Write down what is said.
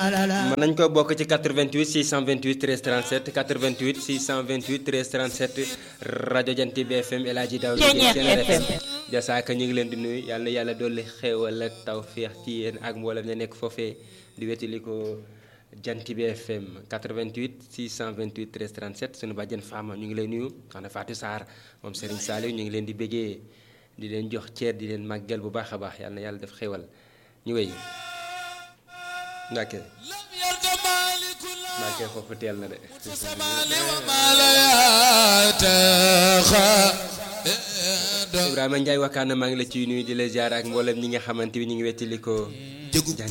mën nañ ko bokk ci 88 628 13 37 88 628 13 37 rajo Jant bi FM El Hadji Daouda Gueye FM jasaaka ñu ngi leen di nuyu yàlla na yàlla dolli xéewal ak tawféex ci yéen ak mboolem ña nekk foofee di wetali ko Jant bi FM 88 628 13 37 sunu bàjjen Fama ñu ngi lay nuyu xanaa Fatou Sarr moom Serigne Saliou ñu ngi leen di béggee di leen jox ceer di leen màggal bu baax a baax yàlla na yàlla def xéewal ñu wéy Mbàkke foofu teel na de Ibrahima Ndiaye wakkaana maa ngi la ciy nuyu di la ziar ak mboolem ñi nga xamante ni ñu ngi wettali ko